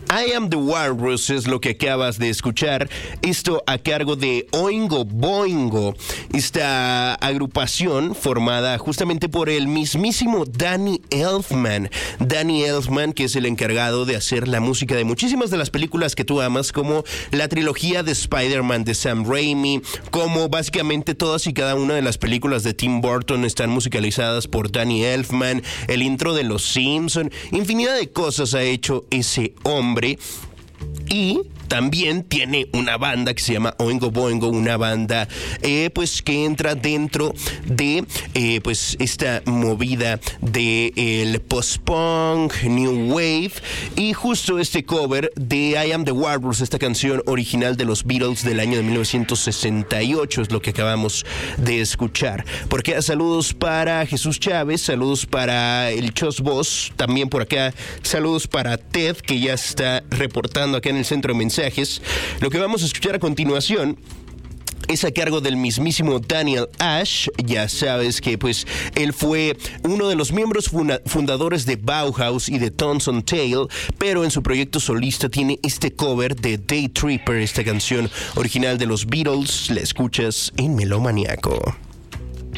I Am the Walrus es lo que acabas de escuchar. Esto a cargo de Oingo Boingo, esta agrupación formada justamente por el mismísimo Danny Elfman. Danny Elfman, que es el encargado de hacer la música de muchísimas de las películas que tú amas, como la trilogía de Spider-Man de Sam Raimi, como básicamente todas y cada una de las películas de Tim Burton están musicalizadas por Danny Elfman, el intro de Los Simpson, infinidad de cosas ha hecho ese hombre. Y también tiene una banda que se llama Oingo Boingo, una banda pues que entra dentro de pues esta movida de el post-punk, new wave, y justo este cover de I Am the Walrus, esta canción original de los Beatles del año de 1968 es lo que acabamos de escuchar. Por acá saludos para Jesús Chávez, saludos para el Chos Boss, también por acá saludos para Ted, que ya está reportando acá en el centro de mensajes. Lo que vamos a escuchar a continuación es a cargo del mismísimo Daniel Ash. Ya sabes que pues él fue uno de los miembros fundadores de Bauhaus y de Tones on Tail, pero en su proyecto solista tiene este cover de Day Tripper, esta canción original de los Beatles. La escuchas en Melómaniaco.